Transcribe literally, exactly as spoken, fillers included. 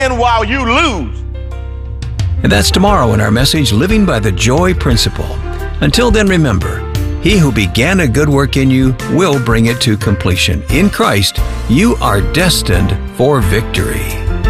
while you lose. And that's tomorrow in our message, Living by the Joy Principle. Until then, remember, he who began a good work in you will bring it to completion. In Christ, you are destined for victory.